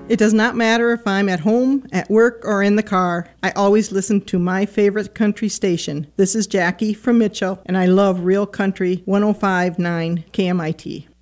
It does not matter if I'm at home, at work, or in the car. I always listen to my favorite country station. This is Jackie from Mitchell, and I love Real Country 105.9 KMIT.